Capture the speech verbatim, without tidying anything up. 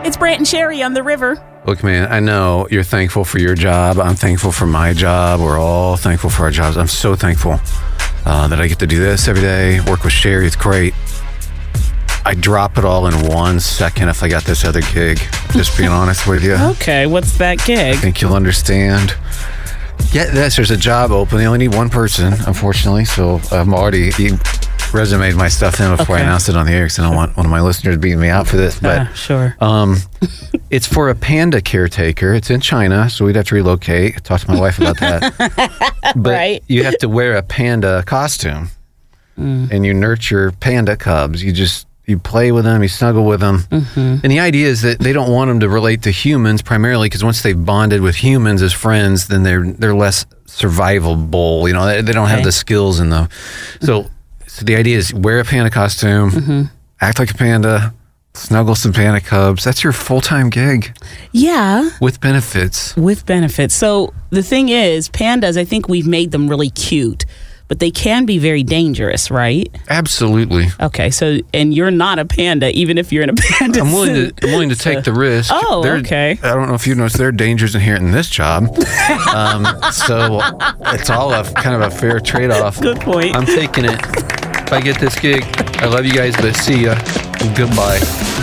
It's Brant and Sherry on the river. Look, man, I know you're thankful for your job. I'm thankful for my job. We're all thankful for our jobs. I'm so thankful uh, that I get to do this every day, work with Sherry. It's great. I drop it all in one second if I got this other gig, just being honest with you. Okay, what's that gig? I think you'll understand. Get this, there's a job open. They only need one person, unfortunately, so I'm already you resumed my stuff in before Okay. I announced it on the air because I don't want one of my listeners beating me out for this. But Uh, sure. um, it's for a panda caretaker. It's in China, so we'd have to relocate. Talk to my wife about that. But Right. you have to wear a panda costume, Mm. and you nurture panda cubs. You just you play with them, you snuggle with them. Mm-hmm. And the idea is that they don't want them to relate to humans primarily because once they've bonded with humans as friends, then they're they're less survivable. You know, they, they don't have Okay. the skills in them. So, so the idea is wear a panda costume, Mm-hmm. act like a panda, snuggle some panda cubs. That's your full-time gig Yeah, with benefits. with benefits. So the thing is, pandas, I think we've made them really cute, but they can be very dangerous, right? Absolutely. Okay, so, and you're not a panda, even if you're in a panda I'm willing suit. to I'm willing to take the risk. Oh, There- okay. I don't know if you noticed there are dangers inherent in this job. um, so it's all a kind of a fair trade-off. Good point. I'm taking it. If I get this gig, I love you guys, but see ya. Goodbye.